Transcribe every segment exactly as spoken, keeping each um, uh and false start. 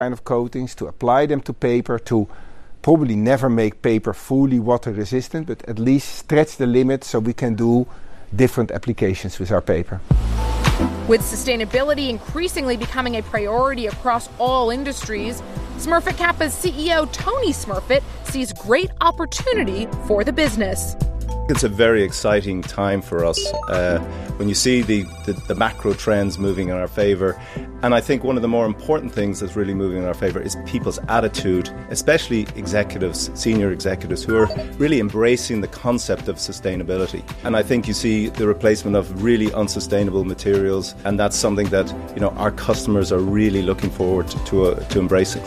kind of coatings, to apply them to paper, to probably never make paper fully water resistant, but at least stretch the limit so we can do different applications with our paper. With sustainability increasingly becoming a priority across all industries, Smurfit Kappa's C E O Tony Smurfit sees great opportunity for the business. It's a very exciting time for us uh, when you see the, the, the macro trends moving in our favour. And I think one of the more important things that's really moving in our favour is people's attitude, especially executives, senior executives, who are really embracing the concept of sustainability. And I think you see the replacement of really unsustainable materials, and that's something that, you know, our customers are really looking forward to, to, uh, to embracing.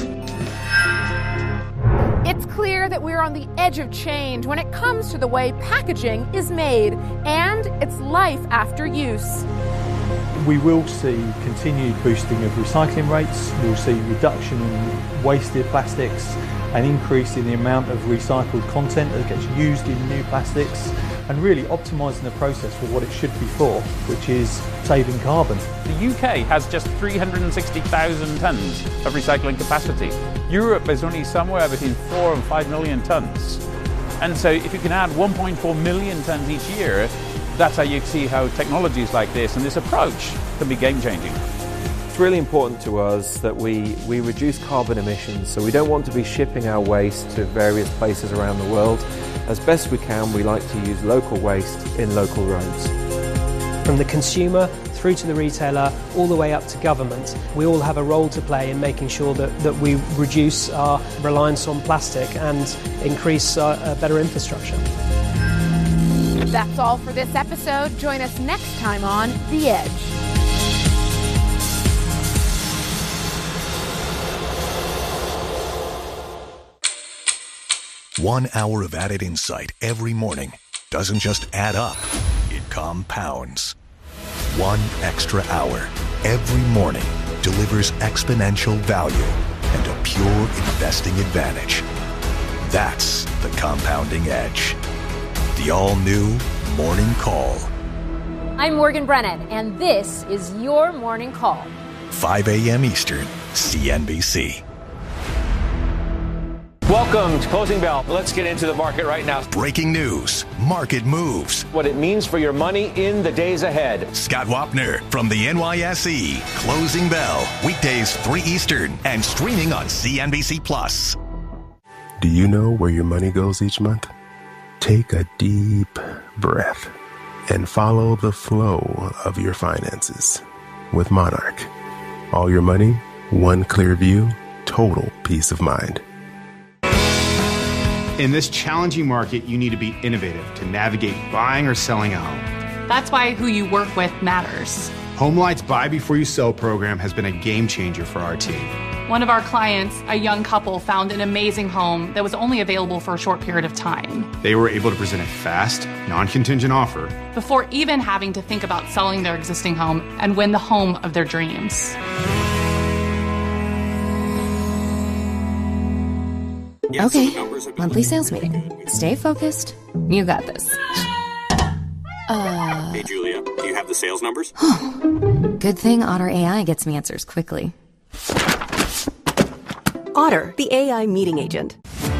It's clear that we're on the edge of change when it comes to the way packaging is made and its life after use. We will see continued boosting of recycling rates, we'll see reduction in wasted plastics, an increase in the amount of recycled content that gets used in new plastics, and really optimising the process for what it should be for, which is saving carbon. The U K has just three hundred sixty thousand tonnes of recycling capacity. Europe is only somewhere between four and five million tonnes. And so if you can add one point four million tonnes each year, that's how you see how technologies like this and this approach can be game-changing. It's really important to us that we, we reduce carbon emissions, so we don't want to be shipping our waste to various places around the world. As best we can, we like to use local waste in local roads. From the consumer through to the retailer, all the way up to government, we all have a role to play in making sure that, that we reduce our reliance on plastic and increase uh, a better infrastructure. That's all for this episode. Join us next time on The Edge. One hour of added insight every morning doesn't just add up, it compounds. One extra hour every morning delivers exponential value and a pure investing advantage. That's the compounding edge. The all-new Morning Call. I'm Morgan Brennan, and this is your Morning Call. five a.m. Eastern, C N B C. Welcome to Closing Bell. Let's get into the market right now. Breaking news, market moves. What it means for your money in the days ahead. Scott Wapner from the N Y S E. Closing Bell, weekdays three Eastern and streaming on C N B C Plus. Do you know where your money goes each month? Take a deep breath and follow the flow of your finances with Monarch. All your money, one clear view, total peace of mind. In this challenging market, you need to be innovative to navigate buying or selling a home. That's why who you work with matters. HomeLight's Buy Before You Sell program has been a game changer for our team. One of our clients, a young couple, found an amazing home that was only available for a short period of time. They were able to present a fast, non-contingent offer before even having to think about selling their existing home and win the home of their dreams. Okay, monthly sales meeting. Stay focused. You got this. Uh. Hey, Julia, do you have the sales numbers? Good thing Otter A I gets me answers quickly. Otter, the A I meeting agent.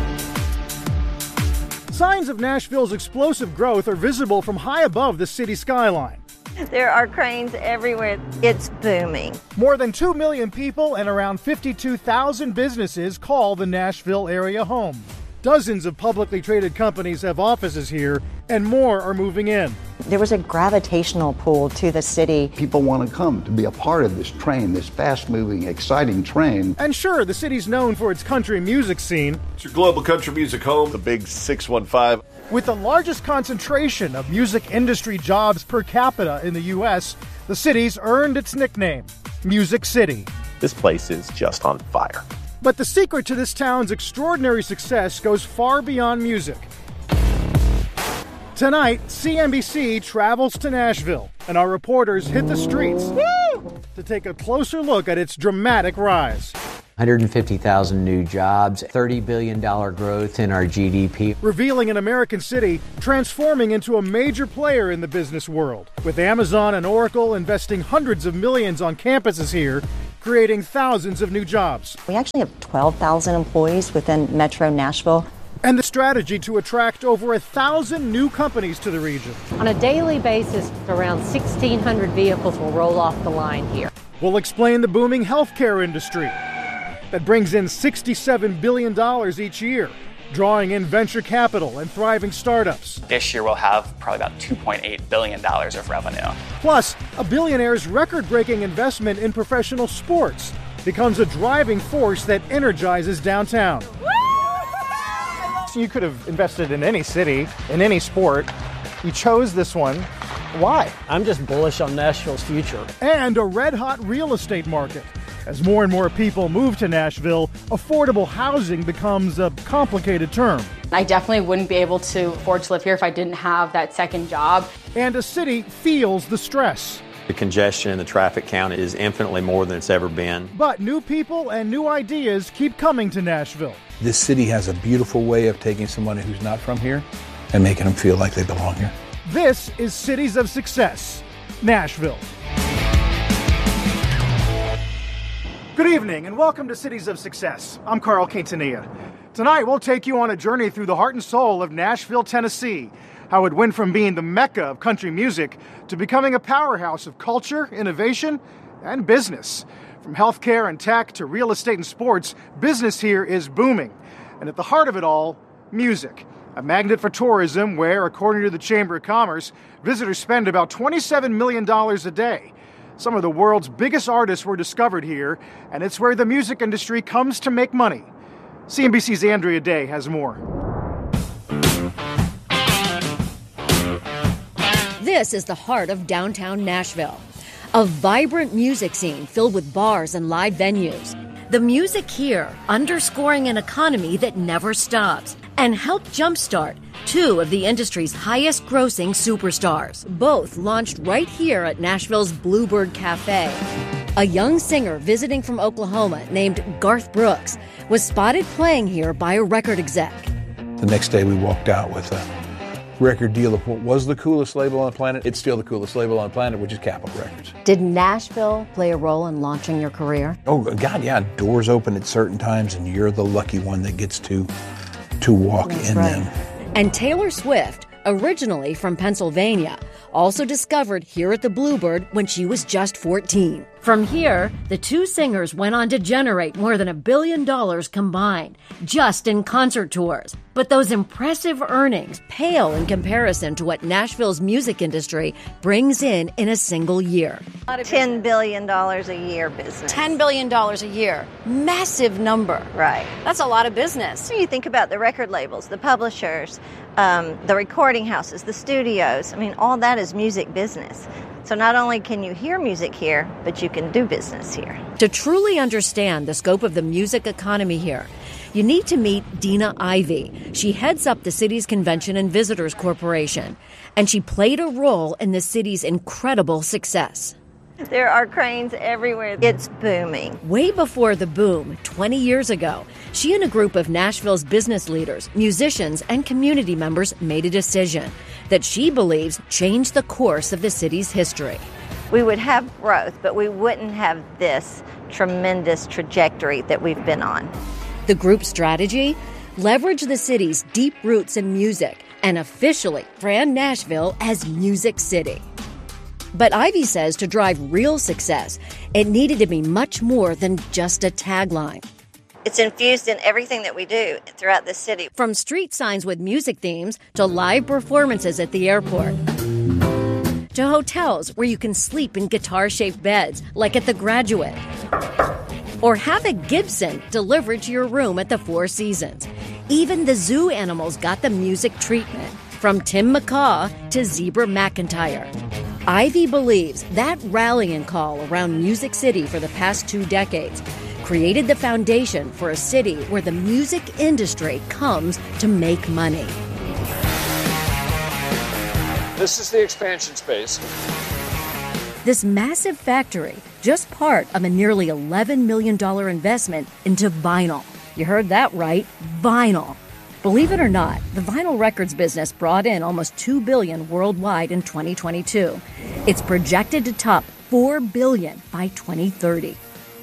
Signs of Nashville's explosive growth are visible from high above the city skyline. There are cranes everywhere. It's booming. More than two million people and around fifty-two thousand businesses call the Nashville area home. Dozens of publicly traded companies have offices here, and more are moving in. There was a gravitational pull to the city. People want to come to be a part of this train, this fast-moving, exciting train. And sure, the city's known for its country music scene. It's your global country music home, the big six one five. With the largest concentration of music industry jobs per capita in the U S, the city's earned its nickname, Music City. This place is just on fire. But the secret to this town's extraordinary success goes far beyond music. Tonight, C N B C travels to Nashville, and our reporters hit the streets Woo! to take a closer look at its dramatic rise. one hundred fifty thousand new jobs, thirty billion dollars growth in our G D P. Revealing an American city transforming into a major player in the business world. With Amazon and Oracle investing hundreds of millions on campuses here, creating thousands of new jobs. We actually have twelve thousand employees within Metro Nashville. And the strategy to attract over a thousand new companies to the region. On a daily basis, around sixteen hundred vehicles will roll off the line here. We'll explain the booming healthcare industry that brings in sixty-seven billion dollars each year, drawing in venture capital and thriving startups. This year we'll have probably about two point eight billion dollars of revenue. Plus, a billionaire's record-breaking investment in professional sports becomes a driving force that energizes downtown. You could have invested in any city, in any sport. You chose this one. Why? I'm just bullish on Nashville's future. And a red-hot real estate market. As more and more people move to Nashville, affordable housing becomes a complicated term. I definitely wouldn't be able to afford to live here if I didn't have that second job. And a city feels the stress. The congestion and the traffic count is infinitely more than it's ever been. But new people and new ideas keep coming to Nashville. This city has a beautiful way of taking somebody who's not from here and making them feel like they belong here. This is Cities of Success, Nashville. Good evening and welcome to Cities of Success. I'm Carl Quintanilla. Tonight we'll take you on a journey through the heart and soul of Nashville, Tennessee. How it went from being the mecca of country music to becoming a powerhouse of culture, innovation, and business. From healthcare and tech to real estate and sports, business here is booming. And at the heart of it all, music. A magnet for tourism where, according to the Chamber of Commerce, visitors spend about twenty-seven million dollars a day. Some of the world's biggest artists were discovered here, and it's where the music industry comes to make money. C N B C's Andrea Day has more. This is the heart of downtown Nashville. A vibrant music scene filled with bars and live venues. The music here underscoring an economy that never stops and helped jumpstart two of the industry's highest grossing superstars. Both launched right here at Nashville's Bluebird Cafe. A young singer visiting from Oklahoma named Garth Brooks was spotted playing here by a record exec. The next day we walked out with a record deal of what was the coolest label on the planet. It's still the coolest label on the planet, which is Capitol Records. Did Nashville play a role in launching your career? Oh, God, yeah. Doors open at certain times, and you're the lucky one that gets to, to walk That's in right. them. And Taylor Swift, originally from Pennsylvania, also discovered here at the Bluebird when she was just fourteen. From here, the two singers went on to generate more than a billion dollars combined, just in concert tours. But those impressive earnings pale in comparison to what Nashville's music industry brings in in a single year. ten billion dollars a year business. ten billion dollars a year. Massive number. Right. That's a lot of business. So you think about the record labels, the publishers, um, the recording houses, the studios. I mean, all that is music business. So not only can you hear music here, but you can do business here. To truly understand the scope of the music economy here, you need to meet Dina Ivey. She heads up the city's Convention and Visitors Corporation, and she played a role in the city's incredible success. There are cranes everywhere. It's booming. Way before the boom, twenty years ago, she and a group of Nashville's business leaders, musicians, and community members made a decision that she believes changed the course of the city's history. We would have growth, but we wouldn't have this tremendous trajectory that we've been on. The group's strategy? Leverage the city's deep roots in music and officially brand Nashville as Music City. But Ivey says to drive real success, it needed to be much more than just a tagline. It's infused in everything that we do throughout the city. From street signs with music themes to live performances at the airport, to hotels where you can sleep in guitar-shaped beds, like at the Graduate, or have a Gibson delivered to your room at the Four Seasons. Even the zoo animals got the music treatment, from Tim McCaw to Zebra McIntyre. Ivey believes that rallying call around Music City for the past two decades created the foundation for a city where the music industry comes to make money. This is the expansion space. This massive factory, just part of a nearly eleven million dollars investment into vinyl. You heard that right, vinyl. Believe it or not, the vinyl records business brought in almost two billion dollars worldwide in twenty twenty-two. It's projected to top four billion dollars by twenty thirty.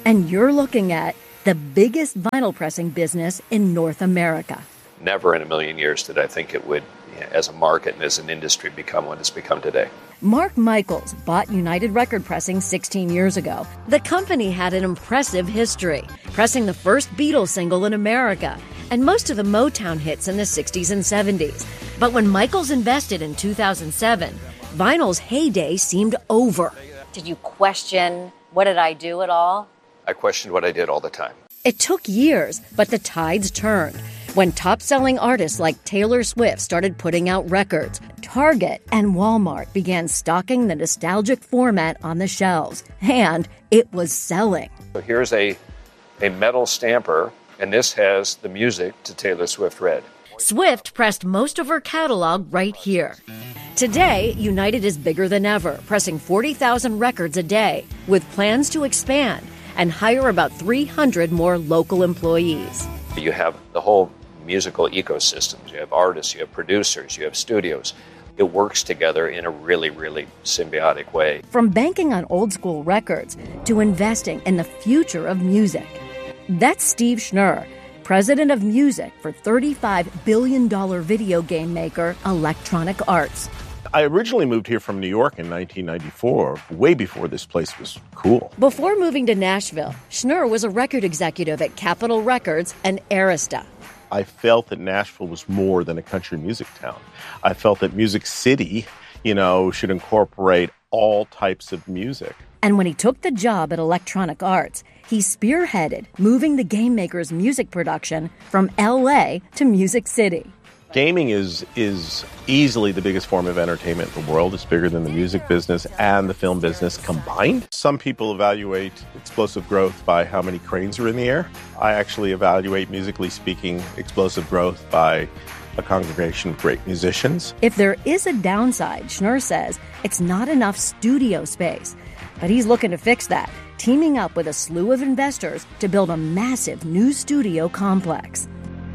And you're looking at the biggest vinyl pressing business in North America. Never in a million years did I think it would, as a market and as an industry, become what it's become today. Mark Michaels bought United Record Pressing sixteen years ago. The company had an impressive history, pressing the first Beatles single in America and most of the Motown hits in the sixties and seventies. But when Michaels invested in two thousand seven, vinyl's heyday seemed over. Did you question, what did I do at all? I questioned what I did all the time. It took years, but the tides turned. When top-selling artists like Taylor Swift started putting out records, Target and Walmart began stocking the nostalgic format on the shelves, and it was selling. So here's a, a metal stamper, and this has the music to Taylor Swift Red. Swift pressed most of her catalog right here. Today, United is bigger than ever, pressing forty thousand records a day, with plans to expand and hire about three hundred more local employees. You have the whole musical ecosystems. You have artists, you have producers, you have studios. It works together in a really, really symbiotic way. From banking on old school records to investing in the future of music. That's Steve Schnurr, president of music for thirty-five billion dollars video game maker Electronic Arts. I originally moved here from New York in nineteen ninety-four, way before this place was cool. Before moving to Nashville, Schnurr was a record executive at Capitol Records and Arista. I felt that Nashville was more than a country music town. I felt that Music City, you know, should incorporate all types of music. And when he took the job at Electronic Arts, he spearheaded moving the game maker's music production from L A to Music City. Gaming is is easily the biggest form of entertainment in the world. It's bigger than the music business and the film business combined. Some people evaluate explosive growth by how many cranes are in the air. I actually evaluate, musically speaking, explosive growth by a congregation of great musicians. If there is a downside, Schnurr says it's not enough studio space. But he's looking to fix that, teaming up with a slew of investors to build a massive new studio complex.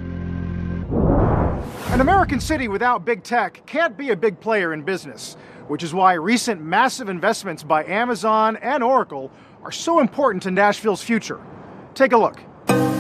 An American city without big tech can't be a big player in business, which is why recent massive investments by Amazon and Oracle are so important to Nashville's future. Take a look.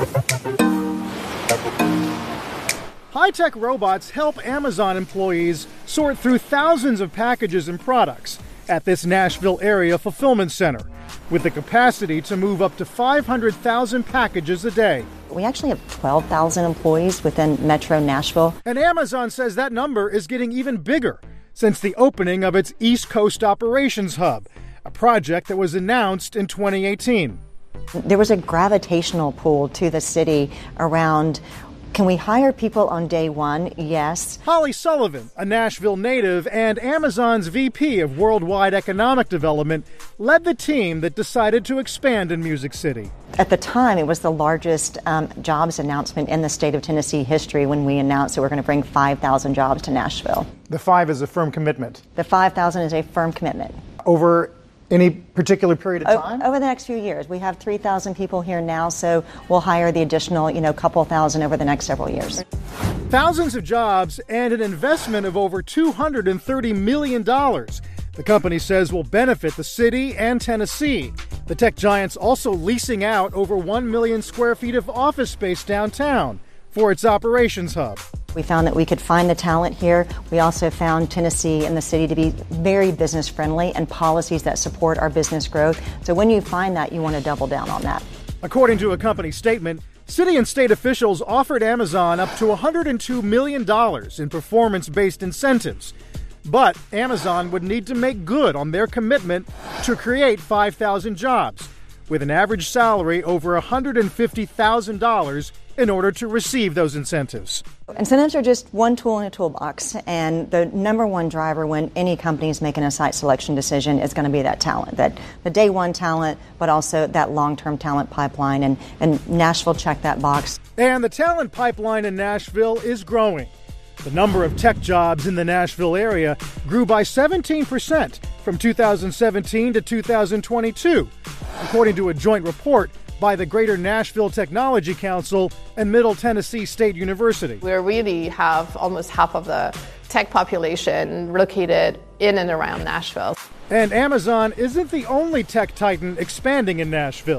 High-tech robots help Amazon employees sort through thousands of packages and products at this Nashville area fulfillment center, with the capacity to move up to five hundred thousand packages a day. We actually have twelve thousand employees within Metro Nashville. And Amazon says that number is getting even bigger since the opening of its East Coast Operations Hub, a project that was announced in twenty eighteen. There was a gravitational pull to the city around, can we hire people on day one? Yes. Holly Sullivan, a Nashville native and Amazon's V P of Worldwide Economic Development, led the team that decided to expand in Music City. At the time, it was the largest um, jobs announcement in the state of Tennessee history when we announced that we're going to bring five thousand jobs to Nashville. The five is a firm commitment. The five thousand is a firm commitment. Over any particular period of time? Over the next few years. We have three thousand people here now, so we'll hire the additional, you know, couple thousand over the next several years. Thousands of jobs and an investment of over two hundred thirty million dollars. The company says will benefit the city and Tennessee. The tech giant's also leasing out over one million square feet of office space downtown for its operations hub. We found that we could find the talent here. We also found Tennessee and the city to be very business friendly and policies that support our business growth. So when you find that, you want to double down on that. According to a company statement, city and state officials offered Amazon up to one hundred two million dollars in performance-based incentives. But Amazon would need to make good on their commitment to create five thousand jobs, with an average salary over one hundred fifty thousand dollars in order to receive those incentives. Incentives are just one tool in a toolbox, and the number one driver when any company is making a site selection decision is going to be that talent, that the day one talent, but also that long-term talent pipeline, and, and Nashville checked that box. And the talent pipeline in Nashville is growing. The number of tech jobs in the Nashville area grew by seventeen percent from two thousand seventeen to two thousand twenty-two, according to a joint report by the Greater Nashville Technology Council and Middle Tennessee State University. We really have almost half of the tech population located in and around Nashville. And Amazon isn't the only tech titan expanding in Nashville.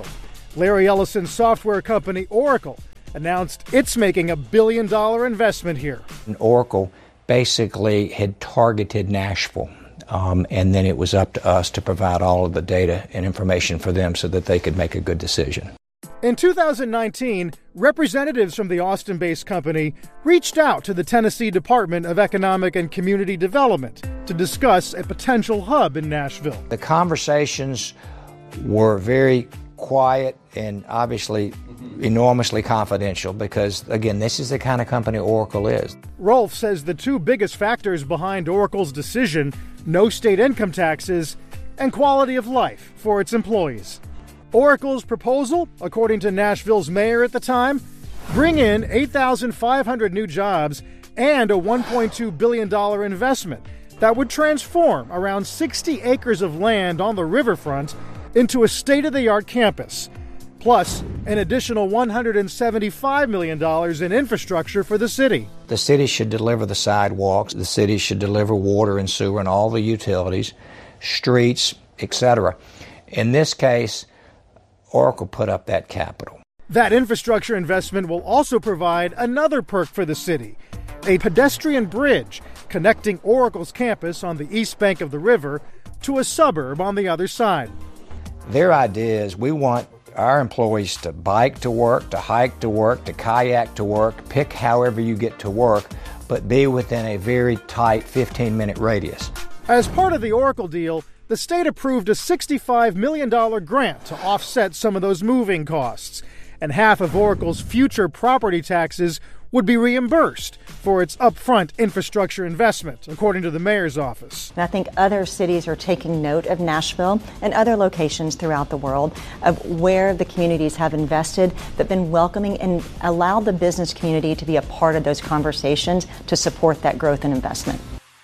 Larry Ellison's software company Oracle announced it's making a billion dollar investment here. And Oracle basically had targeted Nashville, um, and then it was up to us to provide all of the data and information for them so that they could make a good decision. In two thousand nineteen, representatives from the Austin-based company reached out to the Tennessee Department of Economic and Community Development to discuss a potential hub in Nashville. The conversations were very quiet and obviously enormously confidential because, again, this is the kind of company Oracle is. Rolfe says the two biggest factors behind Oracle's decision, no state income taxes and quality of life for its employees. Oracle's proposal, according to Nashville's mayor at the time, bring in eight thousand five hundred new jobs and a one point two billion dollars investment that would transform around sixty acres of land on the riverfront into a state-of-the-art campus, plus an additional one hundred seventy-five million dollars in infrastructure for the city. The city should deliver the sidewalks, the city should deliver water and sewer and all the utilities, streets, et cetera. In this case, Oracle put up that capital. That infrastructure investment will also provide another perk for the city, a pedestrian bridge connecting Oracle's campus on the east bank of the river to a suburb on the other side. Their idea is we want our employees to bike to work, to hike to work, to kayak to work, pick however you get to work, but be within a very tight fifteen-minute radius. As part of the Oracle deal, the state approved a sixty-five million dollars grant to offset some of those moving costs, and half of Oracle's future property taxes would be reimbursed for its upfront infrastructure investment, according to the mayor's office. And I think other cities are taking note of Nashville and other locations throughout the world of where the communities have invested, but been welcoming and allowed the business community to be a part of those conversations to support that growth and investment.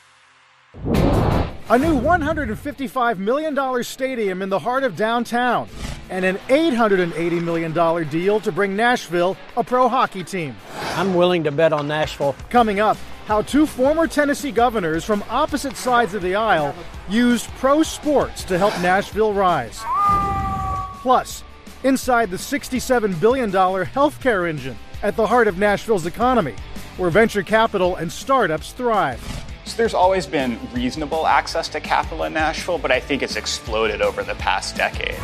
A new one hundred fifty-five million dollars stadium in the heart of downtown, and an eight hundred eighty million dollars deal to bring Nashville a pro hockey team. I'm willing to bet on Nashville. Coming up, how two former Tennessee governors from opposite sides of the aisle used pro sports to help Nashville rise. Plus, inside the sixty-seven billion dollars healthcare engine at the heart of Nashville's economy, where venture capital and startups thrive. So there's always been reasonable access to capital in Nashville, but I think it's exploded over the past decade.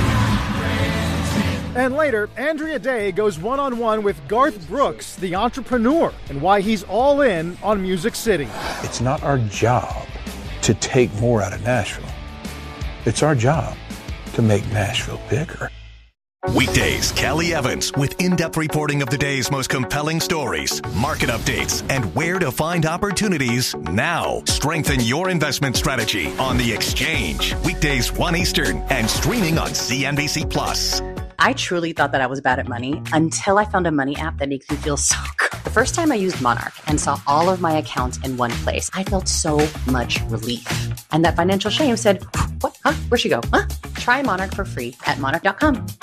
And later, Andrea Day goes one-on-one with Garth Brooks, the entrepreneur, and why he's all in on Music City. It's not our job to take more out of Nashville. It's our job to make Nashville bigger. Weekdays, Kelly Evans with in-depth reporting of the day's most compelling stories, market updates, and where to find opportunities now. Strengthen your investment strategy on The Exchange. Weekdays one Eastern and streaming on C N B C Plus. I truly thought that I was bad at money until I found a money app that makes me feel so good. The first time I used Monarch and saw all of my accounts in one place, I felt so much relief. And that financial shame said, what? Huh? Where'd she go? Huh? Try Monarch for free at monarch dot com.